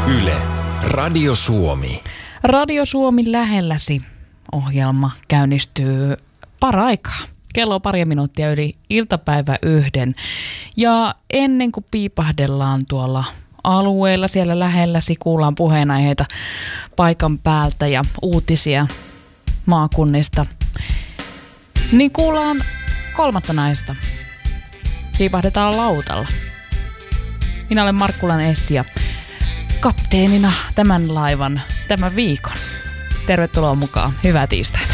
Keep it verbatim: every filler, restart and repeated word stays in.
Yle, Radio Suomi. Radio Suomi lähelläsi -ohjelma käynnistyy paraikaa. Kello on pari minuuttia yli iltapäivä yhden. Ja ennen kuin piipahdellaan tuolla alueella, siellä lähelläsi, kuullaan puheenaiheita paikan päältä ja uutisia maakunnista, niin kuullaan kolmatta naista. Piipahdetaan lautalla. Minä olen Markkulan Essi ja kapteenina tämän laivan tämän viikon. Tervetuloa mukaan. Hyvää tiistaita.